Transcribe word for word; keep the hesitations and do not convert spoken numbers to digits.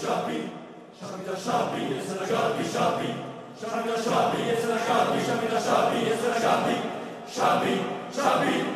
shabby, shabby da shabby, it's a shabby, shabby, shabby da shabby, it's a shabby, shabby da shabby, it's a shabby, shabby, shabby.